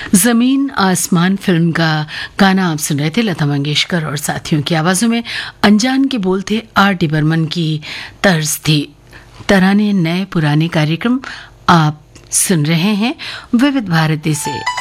जमीन आसमान फिल्म का गाना आप सुन रहे थे। लता मंगेशकर और साथियों की आवाजों में अनजान के बोल थे, आर डी बर्मन की तर्ज थी। तराने नए पुराने कार्यक्रम आप सुन रहे हैं विविध भारती से।